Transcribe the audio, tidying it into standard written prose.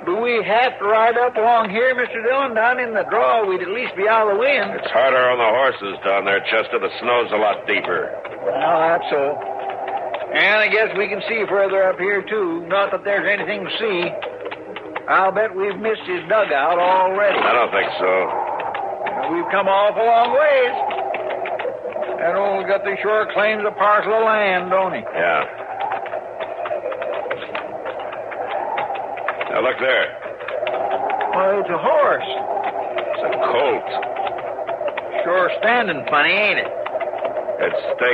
But we have to ride up along here, Mr. Dillon. Down in the draw, we'd at least be out of the wind. It's harder on the horses down there, Chester. The snow's a lot deeper. Well, that's so. And I guess we can see further up here, too. Not that there's anything to see. I'll bet we've missed his dugout already. I don't think so. We've come awful long ways. That old Guthrie sure claims a parcel of land, don't he? Yeah. Now, look there. Well, it's a horse. It's a colt. Sure standing funny, ain't it? It's